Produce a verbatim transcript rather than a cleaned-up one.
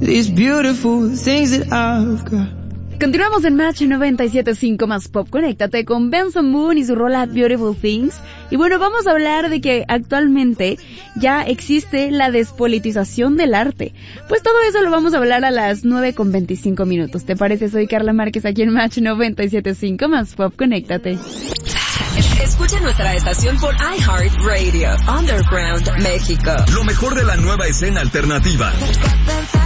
these beautiful things that I've got. Continuamos en Match noventa y siete punto cinco más Pop. Conéctate con Benson Moon y su rola Beautiful Things. Y bueno, vamos a hablar de que actualmente ya existe la despolitización del arte. Pues todo eso lo vamos a hablar a las nueve con veinticinco minutos. ¿Te parece? Soy Carla Márquez aquí en Match noventa y siete punto cinco más Pop. Conéctate. Escucha nuestra estación por iHeartRadio, Underground México. Lo mejor de la nueva escena alternativa.